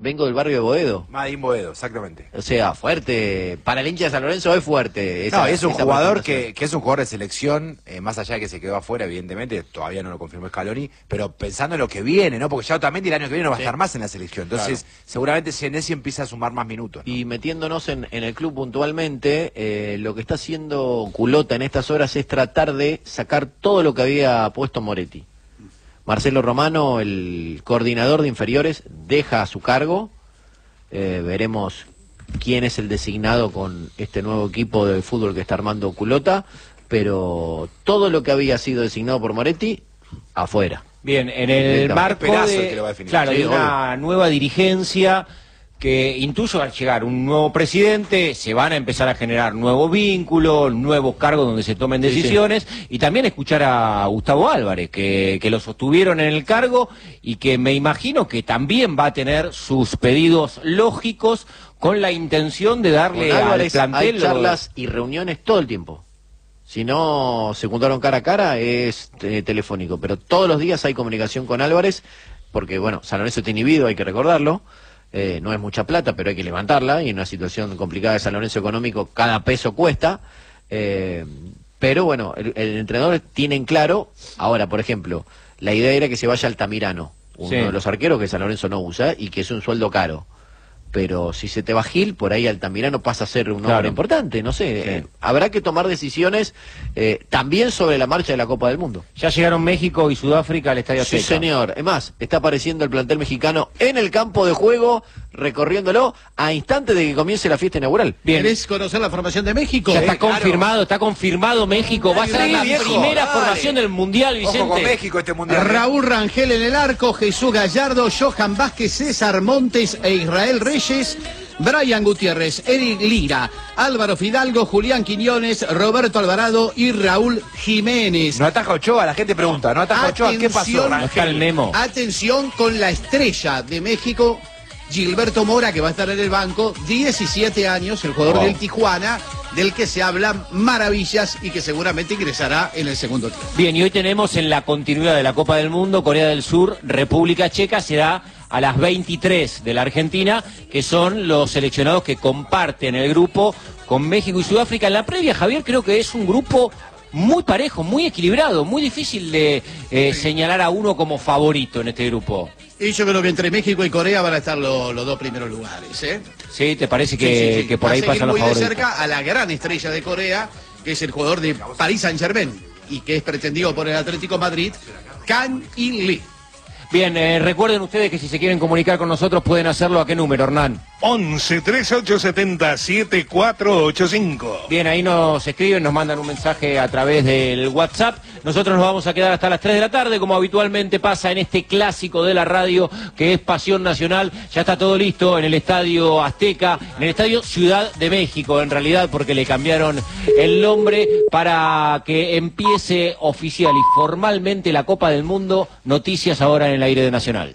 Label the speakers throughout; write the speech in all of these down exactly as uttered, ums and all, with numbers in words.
Speaker 1: vengo del barrio de Boedo.
Speaker 2: Madín Boedo, exactamente.
Speaker 1: O sea, fuerte. Para el hincha de San Lorenzo es fuerte. Esa,
Speaker 2: no, es un jugador que, que es un jugador de selección, eh, más allá de que se quedó afuera, evidentemente, todavía no lo confirmó Scaloni, pero pensando en lo que viene, ¿no? Porque ya Otamendi el año que viene no va a
Speaker 1: sí.
Speaker 2: estar más en la selección. Entonces, claro. seguramente Senesi empieza a sumar más minutos, ¿no?
Speaker 1: Y metiéndonos en, en el club puntualmente, eh, lo que está haciendo Culota en estas horas es tratar de sacar todo lo que había puesto Moretti. Marcelo Romano, el coordinador de inferiores, deja su cargo. Eh, veremos quién es el designado con este nuevo equipo de fútbol que está armando Culota, pero todo lo que había sido designado por Moretti, afuera.
Speaker 3: Bien, en el marco de,
Speaker 2: que lo va a definir.
Speaker 3: claro,
Speaker 2: Sí,
Speaker 3: hay una
Speaker 2: obvio.
Speaker 3: nueva dirigencia que intuyo al llegar un nuevo presidente se van a empezar a generar nuevos vínculos, nuevos cargos donde se tomen decisiones, sí, sí. y también escuchar a Gustavo Álvarez, que, que lo sostuvieron en el cargo y que me imagino que también va a tener sus pedidos lógicos con la intención de darle
Speaker 1: Con Álvarez
Speaker 3: al plantel...
Speaker 1: hay charlas y reuniones todo el tiempo. Si no se juntaron cara a cara es eh, telefónico, pero todos los días hay comunicación con Álvarez, porque bueno, San Lorenzo está inhibido, hay que recordarlo. Eh, no es mucha plata, pero hay que levantarla, y en una situación complicada de San Lorenzo económico, cada peso cuesta. Eh, pero bueno, el, el entrenador tiene en claro, ahora por ejemplo, la idea era que se vaya Altamirano, uno sí. de los arqueros que San Lorenzo no usa, y que es un sueldo caro. Pero si se te va Gil, por ahí Altamirano pasa a ser un hombre claro. importante, no sé. Sí. Eh, habrá que tomar decisiones eh, también sobre la marcha de la Copa del Mundo.
Speaker 3: Ya llegaron México y Sudáfrica al Estadio Azteca.
Speaker 1: Sí, señor. Es más, está apareciendo el plantel mexicano en el campo de juego, recorriéndolo a instantes de que comience la fiesta inaugural.
Speaker 4: Bien. ¿Querés conocer la formación de México?
Speaker 3: Ya
Speaker 4: sí,
Speaker 3: está
Speaker 4: claro.
Speaker 3: confirmado, está confirmado México. Va a ser
Speaker 2: sí,
Speaker 3: la
Speaker 2: viejo,
Speaker 3: primera
Speaker 2: dale.
Speaker 3: formación del Mundial, Vicente.
Speaker 2: Ojo con México este Mundial.
Speaker 4: Raúl Rangel en el arco, Jesús Gallardo, Johan Vázquez, César Montes e Israel Reyes. Brian Gutiérrez, Eric Lira, Álvaro Fidalgo, Julián Quiñones, Roberto Alvarado y Raúl Jiménez.
Speaker 2: No ataja Ochoa, la gente pregunta, ¿no ataja Ochoa? ¿Qué pasó?
Speaker 3: No está el Nemo.
Speaker 4: Atención con la estrella de México, Gilberto Mora, que va a estar en el banco, diecisiete años, el jugador oh. del Tijuana, del que se hablan maravillas y que seguramente ingresará en el segundo tiempo.
Speaker 3: Bien, y hoy tenemos en la continuidad de la Copa del Mundo, Corea del Sur, República Checa, será a las veintitrés de la Argentina, que son los seleccionados que comparten el grupo con México y Sudáfrica. En la previa, Javier, creo que es un grupo muy parejo, muy equilibrado, muy difícil de eh, sí. señalar a uno como favorito en este grupo.
Speaker 4: Y yo creo que entre México y Corea van a estar lo, los dos primeros lugares, ¿eh?
Speaker 3: Sí, ¿te parece que,
Speaker 4: sí, sí, sí.
Speaker 3: que por ahí pasan los favoritos?
Speaker 4: Muy de cerca a la gran estrella de Corea, que es el jugador de Paris Saint-Germain y que es pretendido por el Atlético Madrid, Kang In Lee.
Speaker 3: Bien, eh, recuerden ustedes que si se quieren comunicar con nosotros pueden hacerlo. ¿A qué número, Hernán?
Speaker 5: once, treinta y ocho, setenta, setenta y cuatro ochenta y cinco.
Speaker 3: Bien, ahí nos escriben, nos mandan un mensaje a través del WhatsApp. Nosotros nos vamos a quedar hasta las tres de la tarde, como habitualmente pasa en este clásico de la radio, que es Pasión Nacional. Ya está todo listo en el Estadio Azteca, en el Estadio Ciudad de México, en realidad, porque le cambiaron el nombre para que empiece oficial y formalmente la Copa del Mundo. Noticias ahora en el aire de Nacional.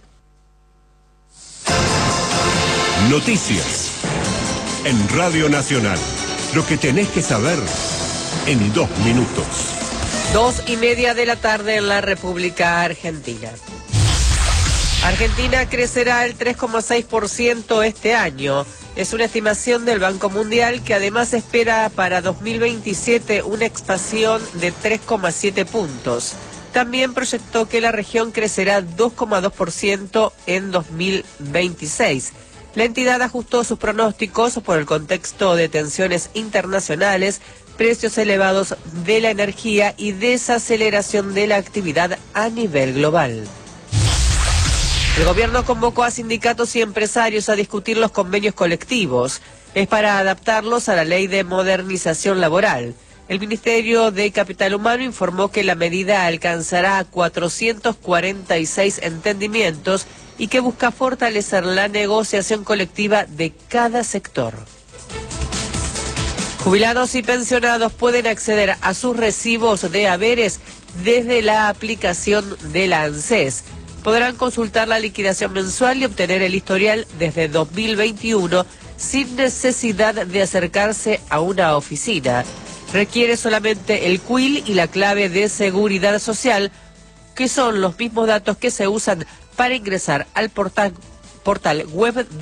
Speaker 6: Noticias en Radio Nacional. Lo que tenés que saber en dos minutos.
Speaker 7: Dos y media de la tarde en la República Argentina. Argentina crecerá el tres coma seis por ciento este año. Es una estimación del Banco Mundial, que además espera para dos mil veintisiete una expansión de tres coma siete puntos. También proyectó que la región crecerá dos coma dos por ciento en dos mil veintiséis. La entidad ajustó sus pronósticos por el contexto de tensiones internacionales, precios elevados de la energía y desaceleración de la actividad a nivel global. El gobierno convocó a sindicatos y empresarios a discutir los convenios colectivos. Es para adaptarlos a la ley de modernización laboral. El Ministerio de Capital Humano informó que la medida alcanzará a cuatrocientos cuarenta y seis entendimientos y que busca fortalecer la negociación colectiva de cada sector. Jubilados y pensionados pueden acceder a sus recibos de haberes desde la aplicación de la ANSES. Podrán consultar la liquidación mensual y obtener el historial desde dos mil veintiuno sin necesidad de acercarse a una oficina. Requiere solamente el C U I L y la clave de seguridad social, que son los mismos datos que se usan para ingresar al portal, portal web